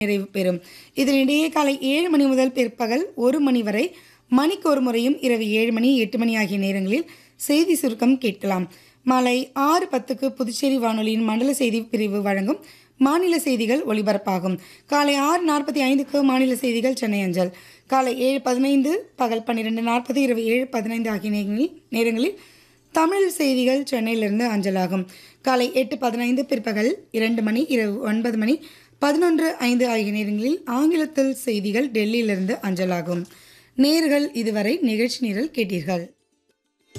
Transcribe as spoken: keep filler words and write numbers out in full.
நிறைவு பெறும். இதனிடையே காலை ஏழு மணி முதல் பிற்பகல் ஒரு மணி வரை மணிக்கு ஒரு முறையும் இரவு ஏழு மணி எட்டு மணி ஆகிய நேரங்களில் செய்தி சுருக்கம் கேட்கலாம். மாலை ஆறு பத்துக்கு புதுச்சேரி வானொலியின் மண்டல செய்தி பிரிவு வழங்கும் மாநில செய்திகள் ஒலிபரப்பாகும். காலை ஆறு நாற்பத்தி ஐந்துக்கு மாநில செய்திகள் சென்னை அஞ்சல். காலை ஏழு பதினைந்து பகல் பன்னிரெண்டு நாற்பது இரவு ஏழு பதினைந்து ஆகிய நேரங்களில் நேரங்களில் தமிழ் செய்திகள் சென்னையிலிருந்து அஞ்சலாகும். காலை எட்டு பதினைந்து பிற்பகல் இரண்டு மணி இரவு ஒன்பது மணி பதினொன்று ஐந்து ஆகிய நேரங்களில் ஆங்கிலத்தில் செய்திகள் டெல்லியிலிருந்து அஞ்சலாகும். நேர்கள் இதுவரை நிகழ்ச்சி நிரல் கேட்டீர்கள்.